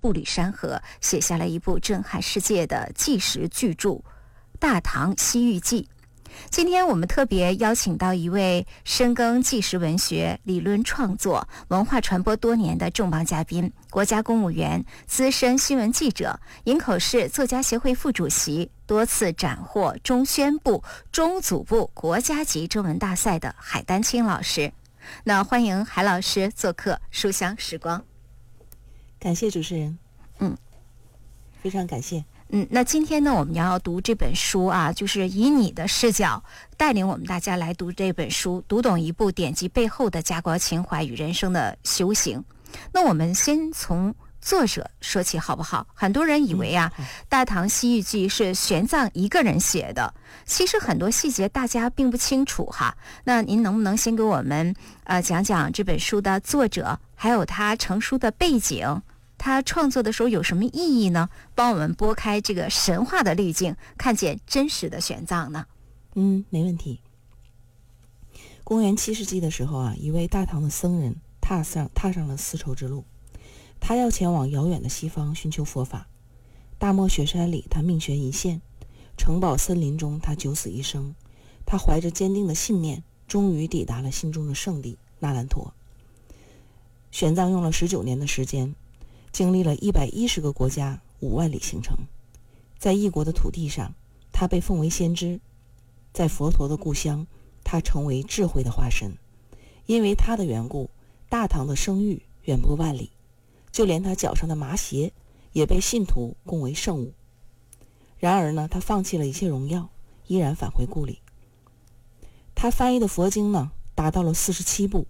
步履山河，写下了一部震撼世界的纪实巨著《大唐西域记》。今天我们特别邀请到一位深耕纪实文学、理论创作、文化传播多年的重磅嘉宾，国家公务员、资深新闻记者，营口市作家协会副主席，多次斩获中宣部、中组部国家级征文大赛的海丹青老师。那欢迎海老师做客书香时光。 感谢主持人。非常感谢。 那今天呢，我们要读这本书啊，就是以你的视角带领我们大家来读这本书，读懂一部典籍背后的家国情怀与人生的修行。那我们先从作者说起好不好？很多人以为啊，大唐西域记》是玄奘一个人写的，其实很多细节大家并不清楚哈。那您能不能先给我们讲讲这本书的作者，还有他成书的背景？他创作的时候有什么意义呢？帮我们拨开这个神话的滤镜，看见真实的玄奘呢？ 没问题。公元7世纪的时候啊，一位大唐的僧人踏上了丝绸之路，他要前往遥远的西方寻求佛法。大漠雪山里，他命悬一线；城堡森林中，他九死一生。他怀着坚定的信念，终于抵达了心中的圣地那兰陀。玄奘用了19年的时间，经历了110个国家5万里行程。在异国的土地上，他被奉为先知；在佛陀的故乡，他成为智慧的化身。因为他的缘故，大唐的声誉远播万里，就连他脚上的麻鞋也被信徒供为圣物。然而呢，他放弃了一切荣耀，依然返回故里。他翻译的佛经呢，达到了47部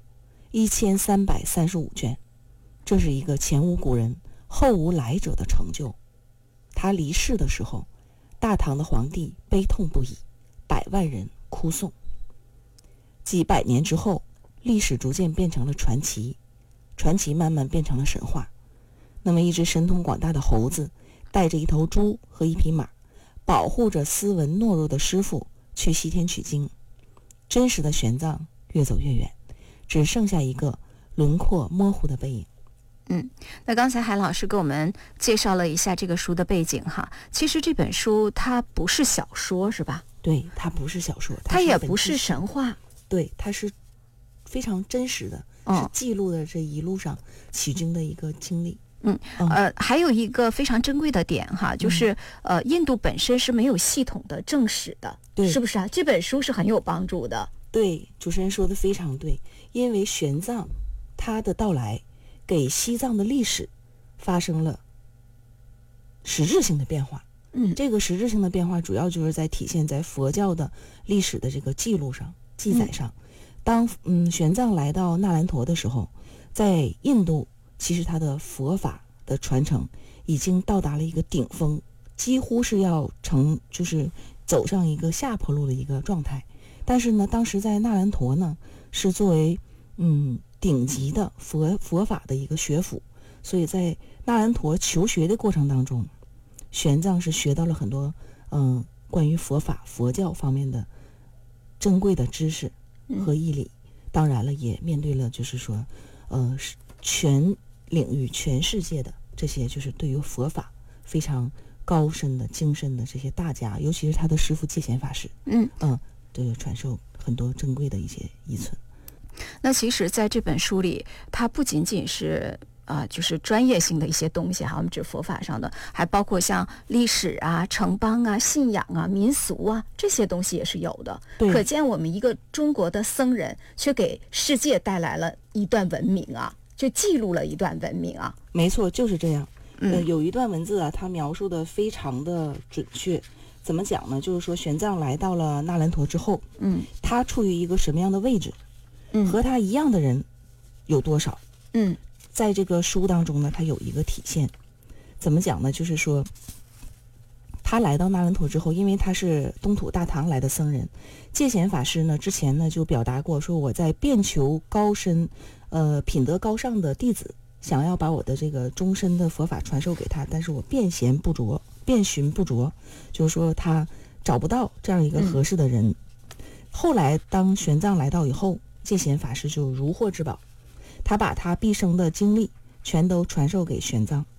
，1335卷。这是一个前无古人后无来者的成就。他离世的时候，大唐的皇帝悲痛不已，100万人哭颂。几百年之后，历史逐渐变成了传奇，传奇慢慢变成了神话。那么一只神通广大的猴子带着一头猪和一匹马，保护着斯文懦弱的师傅去西天取经。真实的玄奘越走越远，只剩下一个轮廓模糊的背影。 那刚才海老师给我们介绍了一下这个书的背景哈。其实这本书它不是小说是吧？ 对，它不是小说， 它也不是神话。 对，它是非常真实的，是记录的这一路上取经的一个经历。 还有一个非常珍贵的点哈，就是印度本身是没有系统的正史的， 对， 是不是啊？这本书是很有帮助的。 对，主持人说的非常对，因为玄奘他的到来给西藏的历史发生了实质性的变化。这个实质性的变化主要就是在体现在佛教的历史的这个记录上、记载上。当玄奘来到那兰陀的时候，在印度其实他的佛法的传承已经到达了一个顶峰，几乎是要就是走上一个下坡路的一个状态。但是呢，当时在那兰陀呢是作为顶级的佛法的一个学府，所以在那兰陀求学的过程当中，玄奘是学到了很多关于佛法佛教方面的珍贵的知识和义理。当然了，也面对了就是说全领域全世界的这些就是对于佛法非常高深的精深的这些大家，尤其是他的师父戒贤法师对，传授很多珍贵的一些遗存。 那其实在这本书里，它不仅仅是就是专业性的一些东西哈，我们指佛法上的，还包括像历史啊、城邦啊、信仰啊、民俗啊这些东西也是有的。可见我们一个中国的僧人却给世界带来了一段文明啊，就记录了一段文明啊。 没错，就是这样。有一段文字啊，它描述的非常的准确。怎么讲呢？就是说玄奘来到了那兰陀之后，他处于一个什么样的位置？和他一样的人有多少？在这个书当中呢，他有一个体现。怎么讲呢？就是说他来到那兰陀之后，因为他是东土大唐来的僧人，戒贤法师呢之前呢就表达过说，我在遍求高深品德高尚的弟子，想要把我的这个终身的佛法传授给他，但是我遍寻不着，就是说他找不到这样一个合适的人。后来当玄奘来到以后，戒贤法师就如获至宝，他把他毕生的经历全都传授给玄奘。